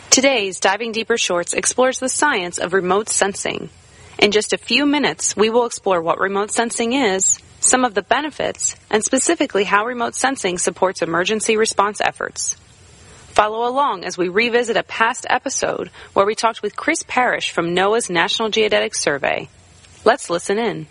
Today's Diving Deeper Shorts explores the science of remote sensing. In just a few minutes, we will explore what remote sensing is, some of the benefits, and specifically how remote sensing supports emergency response efforts. Follow along as we revisit a past episode where we talked with Chris Parrish from NOAA's National Geodetic Survey. Let's listen in.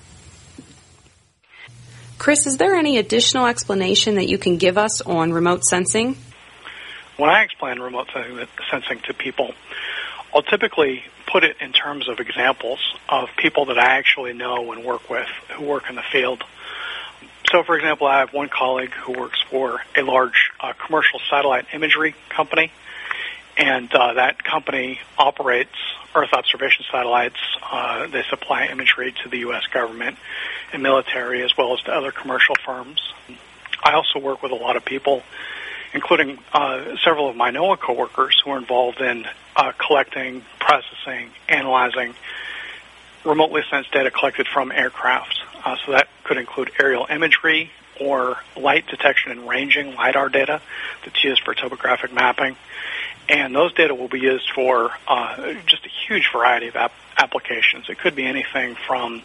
Chris, is there any additional explanation that you can give us on remote sensing? When I explain remote sensing to people, I'll typically put it in terms of examples of people that I actually know and work with who work in the field. So, for example, I have one colleague who works for a large commercial satellite imagery company, and that company operates Earth observation satellites. They supply imagery to the U.S. government and military as well as to other commercial firms. I also work with a lot of people, including several of my NOAA coworkers who are involved in collecting, processing, analyzing remotely sensed data collected from aircraft. So that could include aerial imagery or light detection and ranging, LiDAR data that's used for topographic mapping. And those data will be used for just a huge variety of applications. It could be anything from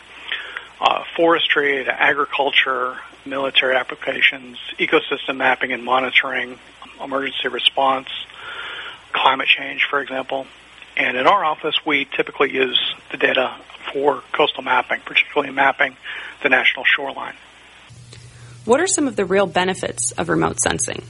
forestry to agriculture, military applications, ecosystem mapping and monitoring, emergency response, climate change, for example. And in our office, we typically use the data for coastal mapping, particularly mapping the national shoreline. What are some of the real benefits of remote sensing?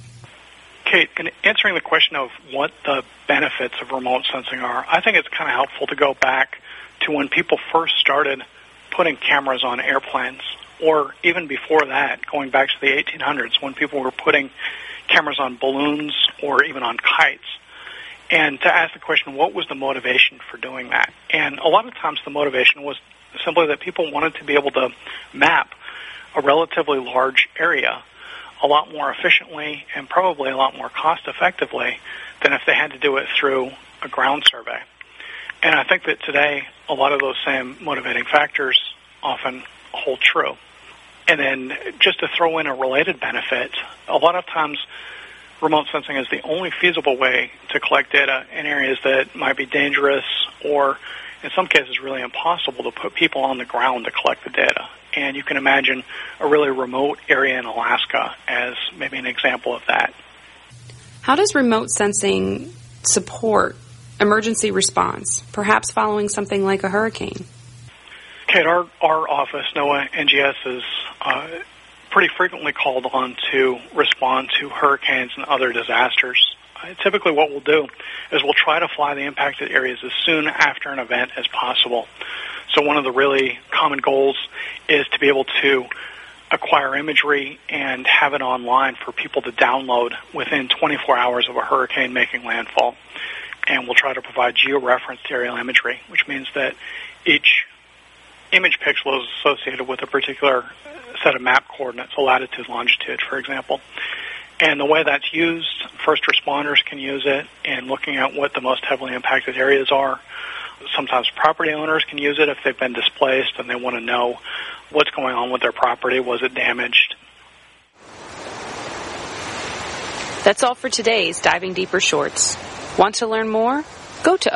Kate, in answering the question of what the benefits of remote sensing are, I think it's kind of helpful to go back to when people first started putting cameras on airplanes, or even before that, going back to the 1800s, when people were putting cameras on balloons or even on kites. And to ask the question, what was the motivation for doing that? And a lot of times the motivation was simply that people wanted to be able to map a relatively large area a lot more efficiently and probably a lot more cost-effectively than if they had to do it through a ground survey. And I think that today a lot of those same motivating factors often hold true. And then just to throw in a related benefit, a lot of times remote sensing is the only feasible way to collect data in areas that might be dangerous or, in some cases, really impossible to put people on the ground to collect the data. And you can imagine a really remote area in Alaska as maybe an example of that. How does remote sensing support emergency response, perhaps following something like a hurricane? Kate, our office, NOAA NGS, is pretty frequently called on to respond to hurricanes and other disasters. Typically what we'll do is we'll try to fly the impacted areas as soon after an event as possible. So one of the really common goals is to be able to acquire imagery and have it online for people to download within 24 hours of a hurricane making landfall. And we'll try to provide georeferenced aerial imagery, which means that each image pixel is associated with a particular set of map coordinates, a latitude, longitude, for example. And the way that's used, first responders can use it in looking at what the most heavily impacted areas are. Sometimes property owners can use it if they've been displaced and they want to know what's going on with their property. Was it damaged? That's all for today's Diving Deeper Shorts. Want to learn more? Go to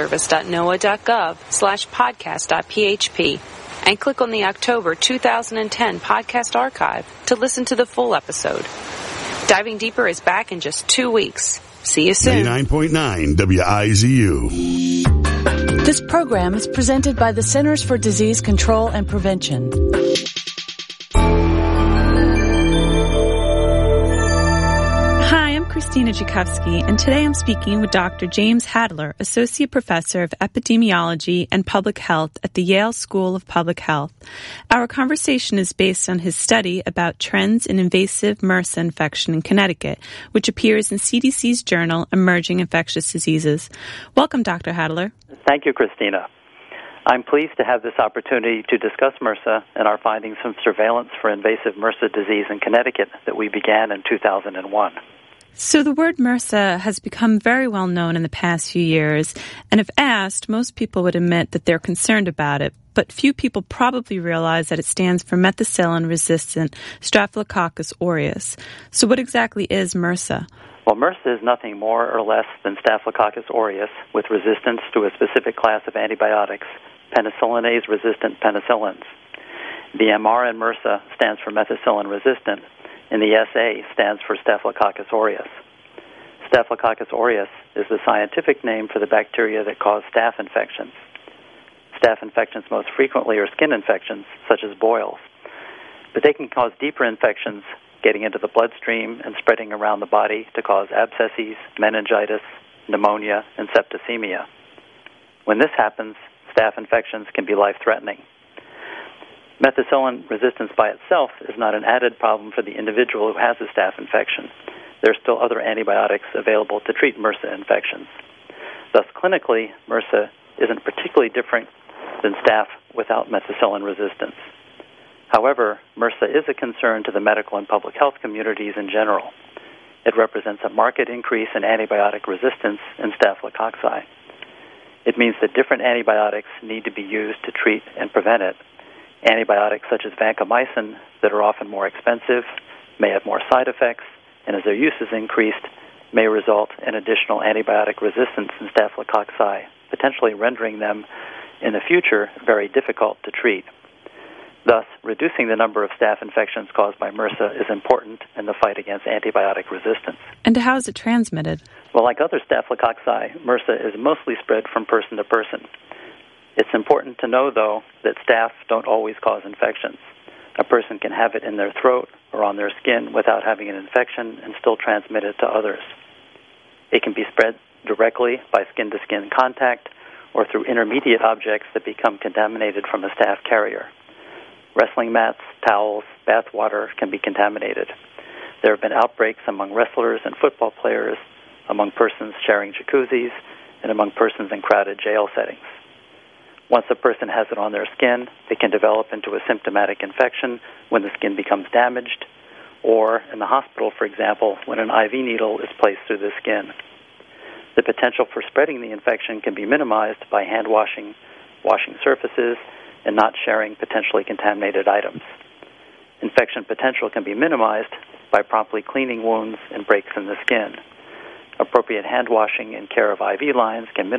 oceanservice.noaa.gov/podcast.php and click on the October 2010 podcast archive to listen to the full episode. Diving Deeper is back in just 2 weeks. See you soon. 99.9 WIZU. This program is presented by the Centers for Disease Control and Prevention. Hi, I'm Christina Jakowski, and today I'm speaking with Dr. James Hadler, Associate Professor of Epidemiology and Public Health at the Yale School of Public Health. Our conversation is based on his study about trends in invasive MRSA infection in Connecticut, which appears in CDC's journal Emerging Infectious Diseases. Welcome, Dr. Hadler. Thank you, Christina. I'm pleased to have this opportunity to discuss MRSA and our findings from surveillance for invasive MRSA disease in Connecticut that we began in 2001. So the word MRSA has become very well known in the past few years, and if asked, most people would admit that they're concerned about it, but few people probably realize that it stands for methicillin-resistant Staphylococcus aureus. So what exactly is MRSA? Well, MRSA is nothing more or less than Staphylococcus aureus with resistance to a specific class of antibiotics, penicillinase-resistant penicillins. The MR in MRSA stands for methicillin-resistant, and the SA stands for Staphylococcus aureus. Staphylococcus aureus is the scientific name for the bacteria that cause staph infections. Staph infections most frequently are skin infections, such as boils, but they can cause deeper infections, getting into the bloodstream and spreading around the body to cause abscesses, meningitis, pneumonia, and septicemia. When this happens, staph infections can be life-threatening. Methicillin resistance by itself is not an added problem for the individual who has a staph infection. There are still other antibiotics available to treat MRSA infections. Thus, clinically, MRSA isn't particularly different than staph without methicillin resistance. However, MRSA is a concern to the medical and public health communities in general. It represents a marked increase in antibiotic resistance in staphylococci. It means that different antibiotics need to be used to treat and prevent it. Antibiotics such as vancomycin that are often more expensive, may have more side effects, and as their use is increased, may result in additional antibiotic resistance in staphylococci, potentially rendering them in the future very difficult to treat. Thus, reducing the number of staph infections caused by MRSA is important in the fight against antibiotic resistance. And how is it transmitted? Well, like other staphylococci, MRSA is mostly spread from person to person. It's important to know, though, that staph don't always cause infections. A person can have it in their throat or on their skin without having an infection and still transmit it to others. It can be spread directly by skin-to-skin contact or through intermediate objects that become contaminated from a staph carrier. Wrestling mats, towels, bath water can be contaminated. There have been outbreaks among wrestlers and football players, among persons sharing jacuzzis, and among persons in crowded jail settings. Once a person has it on their skin, it can develop into a symptomatic infection when the skin becomes damaged, or in the hospital, for example, when an IV needle is placed through the skin. The potential for spreading the infection can be minimized by hand washing, washing surfaces, and not sharing potentially contaminated items. Infection potential can be minimized by promptly cleaning wounds and breaks in the skin. Appropriate hand washing and care of IV lines can minimize